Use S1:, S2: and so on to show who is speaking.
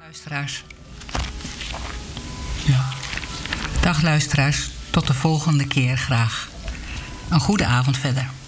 S1: luisteraars. Ja. Dag luisteraars, tot de volgende keer graag. Een goede avond verder.